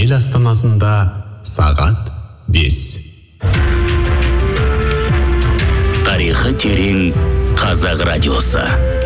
ел астанасында сағат 5. Тарихы терең қазақ радиосы.